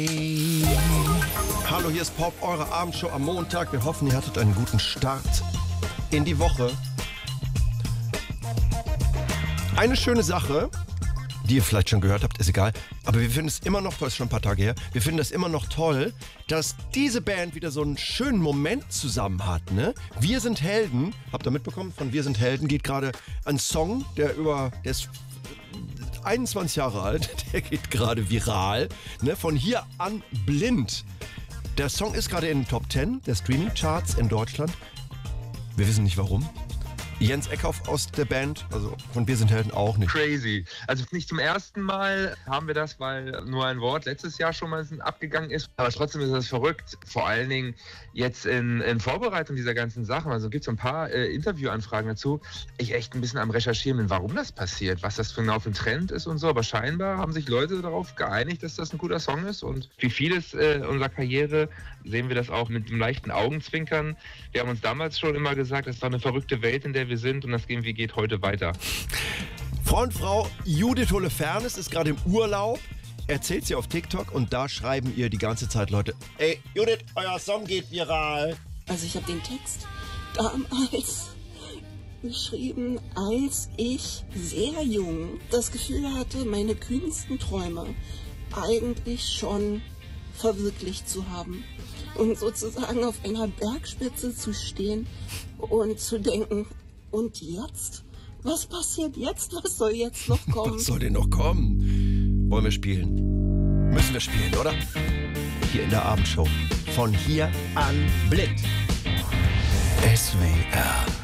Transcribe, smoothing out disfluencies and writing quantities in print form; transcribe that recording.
Hallo, hier ist Pop, eure Abendshow am Montag. Wir hoffen, ihr hattet einen guten Start in die Woche. Eine schöne Sache, die ihr vielleicht schon gehört habt, ist egal, aber wir finden es immer noch toll, ist schon ein paar Tage her, wir finden es immer noch toll, dass diese Band wieder so einen schönen Moment zusammen hat, ne? Wir sind Helden, habt ihr mitbekommen, von Wir sind Helden geht gerade ein Song, der ist 21 Jahre alt, der geht gerade viral, ne? Von hier an blind. Der Song ist gerade in den Top 10 der Streaming-Charts in Deutschland. Wir wissen nicht warum. Jens Eckhoff aus der Band, also von Wir sind Helden auch nicht. Crazy. Also nicht zum ersten Mal haben wir das, weil nur ein Wort letztes Jahr schon mal abgegangen ist. Aber trotzdem ist das verrückt. Vor allen Dingen jetzt in Vorbereitung dieser ganzen Sachen. Also gibt es ein paar Interviewanfragen dazu. Ich echt ein bisschen am Recherchieren bin, warum das passiert, was das genau für ein Trend ist und so. Aber scheinbar haben sich Leute darauf geeinigt, dass das ein guter Song ist. Und wie vieles unserer Karriere sehen wir das auch mit einem leichten Augenzwinkern. Wir haben uns damals schon immer gesagt, es war eine verrückte Welt, in der wir sind, und das irgendwie geht heute weiter. Frau Judith Holofernes ist gerade im Urlaub, erzählt sie auf TikTok, und da schreiben ihr die ganze Zeit Leute: Ey, Judith, euer Song geht viral. Also ich habe den Text damals geschrieben, als ich sehr jung das Gefühl hatte, meine kühnsten Träume eigentlich schon verwirklicht zu haben. Und sozusagen auf einer Bergspitze zu stehen und zu denken, und jetzt? Was passiert jetzt? Was soll jetzt noch kommen? Was soll denn noch kommen? Wollen wir spielen? Müssen wir spielen, oder? Hier in der Abendshow. Von hier an blind. SWR.